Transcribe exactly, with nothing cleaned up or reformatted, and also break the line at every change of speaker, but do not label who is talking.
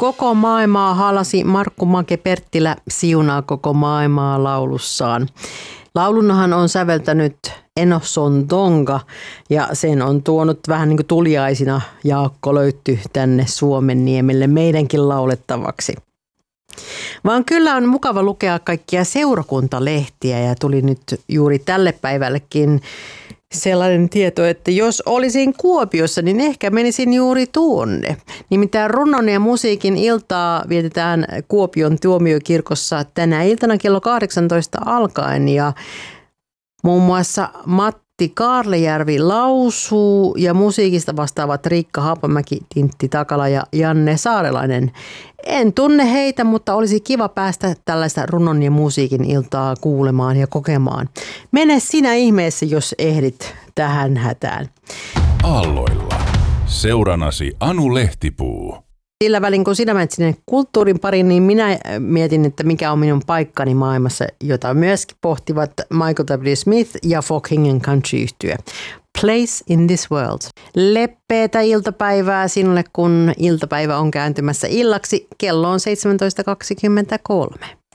Koko maailmaa haalasi Markku Make Perttilä siunaa koko maailmaa laulussaan. Laulunnahan on säveltänyt Eno Sontonga ja sen on tuonut vähän niin kuin tuliaisina Jaakko Löytty tänne Suomenniemelle meidänkin laulettavaksi. Vaan kyllä on mukava lukea kaikkia seurakuntalehtiä ja tuli nyt juuri tälle päivällekin sellainen tieto, että jos olisin Kuopiossa, niin ehkä menisin juuri tuonne. Nimittäin runnon ja musiikin iltaa vietetään Kuopion tuomiokirkossa tänä iltana kello kahdeksantoista alkaen ja muun muassa Matti Kaarlejärvi lausuu ja musiikista vastaavat Riikka Haapamäki, Tintti Takala ja Janne Saarelainen. En tunne heitä, mutta olisi kiva päästä tällaista runnon ja musiikin iltaa kuulemaan ja kokemaan. Mene sinä ihmeessä, jos ehdit tähän hätään.
Aalloilla. Seuranasi Anu Lehtipuu.
Sillä välin, kun sinä menet sinne kulttuurin pariin, niin minä mietin, että mikä on minun paikkani maailmassa, jota myöskin pohtivat Michael W. Smith ja Folk Hengen Country-yhtye. Place in this world. Leppeätä iltapäivää sinulle, kun iltapäivä on kääntymässä illaksi. Kello on seitsemäntoista kaksikymmentäkolme.